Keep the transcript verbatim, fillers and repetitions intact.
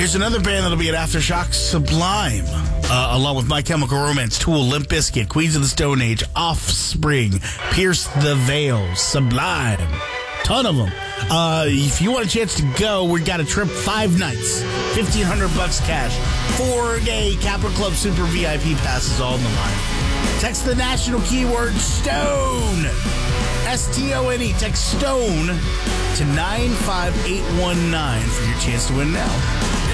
Here's another band that'll be at Aftershock, Sublime. Uh, along with My Chemical Romance, Tool, Limp Bizkit, Queens of the Stone Age, Offspring, Pierce the Veil, Sublime. Ton of them. Uh, if you want a chance to go, we got a trip, five nights, fifteen hundred bucks cash, four-day Capitol Club Super V I P passes all on the line. Text the national keyword STONE, S T O N E. Text STONE to nine five eight one nine for your chance to win now.